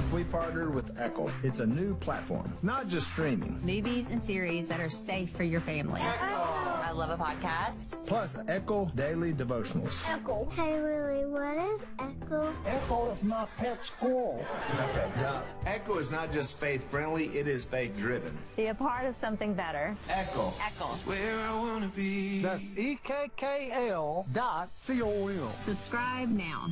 We partnered with Echo. It's a new platform, not just streaming. Movies and series that are safe for your family. I love a podcast. Plus, Echo Daily Devotionals. Echo. Hey, Willie, what is Echo? Echo is my pet squirrel. Okay, now, Echo is not just faith-friendly, it is faith-driven. Be a part of something better. Echo. Echo. Where I wanna be. That's EKKL.com. Subscribe now.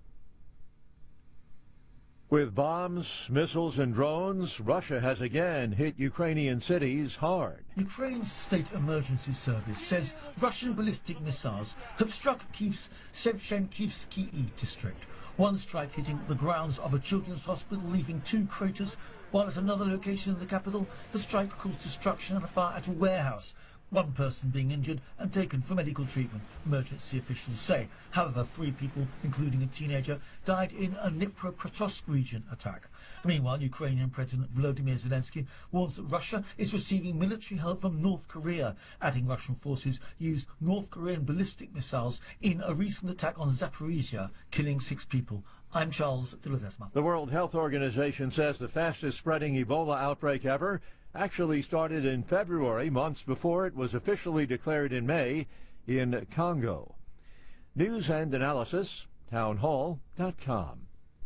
With bombs, missiles, and drones, Russia has again hit Ukrainian cities hard. Ukraine's State Emergency Service says Russian ballistic missiles have struck Kyiv's Shevchenkivsky district. One strike hitting the grounds of a children's hospital, leaving 2 craters, while at another location in the capital, the strike caused destruction and a fire at a warehouse. 1 person being injured and taken for medical treatment, emergency officials say. However, 3 people, including a teenager, died in a Dnipropetrovsk region attack. Meanwhile, Ukrainian President Volodymyr Zelensky warns that Russia is receiving military help from North Korea, adding Russian forces used North Korean ballistic missiles in a recent attack on Zaporizhia, killing 6 people. I'm Charles de Ledesma. The World Health Organization says the fastest spreading Ebola outbreak ever actually started in February, months before it was officially declared in May in Congo. News and analysis, townhall.com.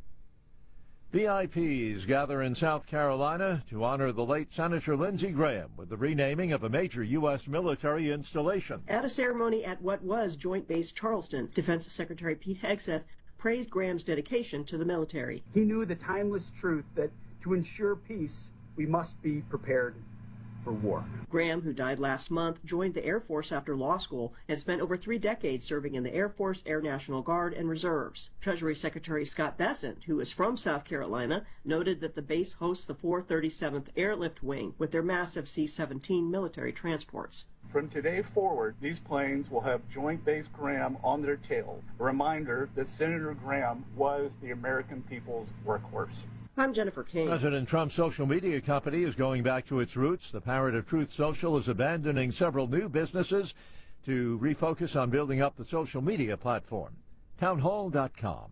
VIPs gather in South Carolina to honor the late Senator Lindsey Graham with the renaming of a major U.S. military installation. At a ceremony at what was Joint Base Charleston, Defense Secretary Pete Hegseth praised Graham's dedication to the military. He knew the timeless truth that to ensure peace, we must be prepared for war. Graham, who died last month, joined the Air Force after law school and spent over 3 decades serving in the Air Force, Air National Guard, and Reserves. Treasury Secretary Scott Bessent, who is from South Carolina, noted that the base hosts the 437th Airlift Wing with their massive C-17 military transports. From today forward, these planes will have Joint Base Graham on their tail, a reminder that Senator Graham was the American people's workhorse. I'm Jennifer King. President Trump's social media company is going back to its roots. The parent of Truth Social is abandoning several new businesses to refocus on building up the social media platform. Townhall.com.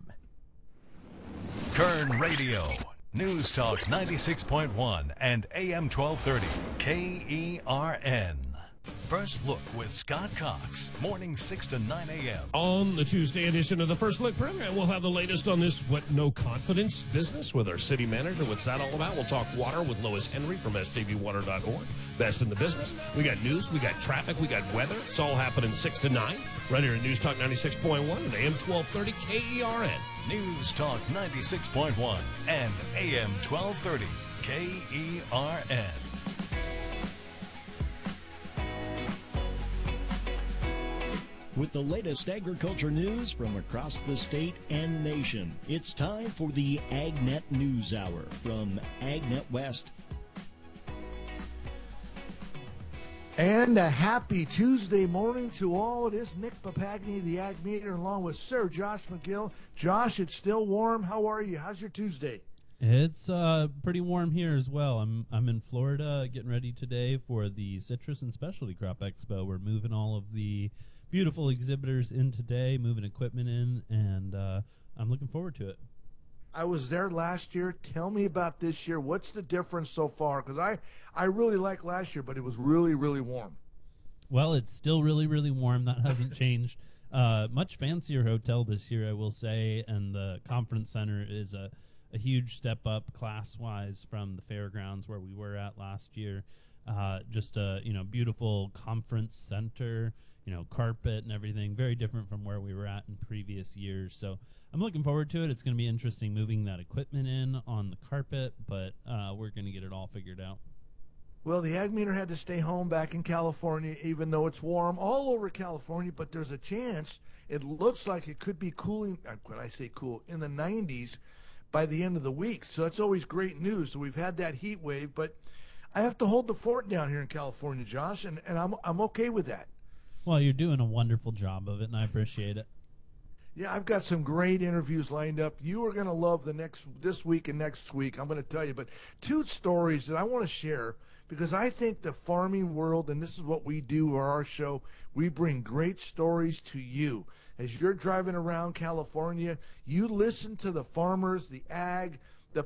Kern Radio, News Talk 96.1 and AM 1230, KERN. First Look with Scott Cox, mornings 6 to 9 a.m. On the Tuesday edition of the First Look program, we'll have the latest on this no confidence business with our city manager. What's that all about? We'll talk water with Lois Henry from sjvwater.org. Best in the business. We got news, we got traffic, we got weather. It's all happening 6 to 9 right here at News Talk 96.1 and AM 1230 KERN. News Talk 96.1 and AM 1230 KERN. With the latest agriculture news from across the state and nation, it's time for the AgNet News Hour from AgNet West. And a happy Tuesday morning to all. It is Nick Papagni, the Ag Meter, along with Sir Josh McGill. Josh, it's still warm. How are you? How's your Tuesday? It's pretty warm here as well. I'm in Florida getting ready today for the Citrus and Specialty Crop Expo. We're moving all of the beautiful exhibitors in today, moving equipment in, and I'm looking forward to it. I was there last year. Tell me about this year. What's the difference so far? Because I really liked last year, but it was really, really warm. Well, it's still really, really warm. That hasn't changed. Much fancier hotel this year, I will say, and the conference center is a huge step up class-wise from the fairgrounds where we were at last year. Just a beautiful conference center, carpet and everything, very different from where we were at in previous years. So I'm looking forward to it. It's going to be interesting moving that equipment in on the carpet, but we're going to get it all figured out. Well, the Ag Meter had to stay home back in California, even though it's warm all over California, but there's a chance it looks like it could be cooling, when I say cool, in the 90s by the end of the week. So that's always great news. So we've had that heat wave, but I have to hold the fort down here in California, Josh, and I'm okay with that. Well, you're doing a wonderful job of it, and I appreciate it. Yeah, I've got some great interviews lined up. You are going to love this week and next week. I'm going to tell you, but 2 stories that I want to share because I think the farming world, and this is what we do for our show, we bring great stories to you. As you're driving around California, you listen to the farmers, the ag